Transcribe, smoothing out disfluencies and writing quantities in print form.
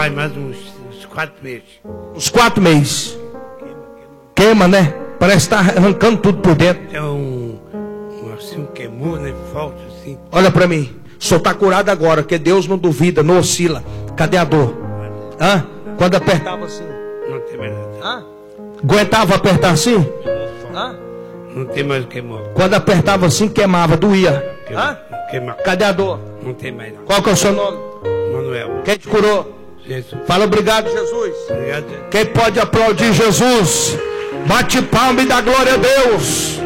Faz mais uns 4 meses. Uns 4 meses. Queima, né? Parece que está arrancando tudo por dentro. É assim, queimou, né? Falta assim. Olha para mim. O senhor está curado agora, porque Deus não duvida, não oscila. Cadê a dor? Hã? Quando apertava assim? Não tem mais nada. Hã? Aguentava apertar assim? Hã? Não tem mais o queimou. Quando apertava assim, queimava, doía. Hã? Queima. Cadê a dor? Não tem mais não. Qual que é o seu nome? Manuel. Quem te curou? Jesus. Fala obrigado, Jesus. Obrigado. Quem pode aplaudir Jesus? Bate palma e dá glória a Deus.